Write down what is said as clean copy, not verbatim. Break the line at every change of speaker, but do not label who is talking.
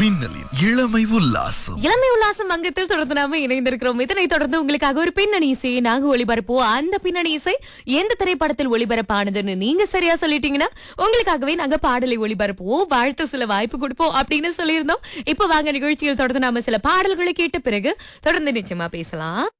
மின்னலின் இளமை உல்லாசம்.
இளமை உல்லாசம் அங்கத்தில் தொடர்ந்து நாம இணைந்திருக்கிறோம். இதனை தொடர்ந்து உங்களுக்காக ஒரு பின்னணி இசையை நாங்க ஒளிபரப்புவோம். அந்த பின்னணி இசை எந்த திரைப்படத்தில் ஒளிபரப்பானதுன்னு நீங்க சரியா சொல்லிட்டீங்கன்னா உங்களுக்காகவே நாங்க பாடலை ஒளிபரப்புவோம், வாழ்த்து சில வாய்ப்பு கொடுப்போம் அப்படின்னு சொல்லியிருந்தோம். இப்ப வாங்க நிகழ்ச்சியில் தொடர்ந்து நாம சில பாடல்களை கேட்ட பிறகு தொடர்ந்து நிச்சயமா பேசலாம்.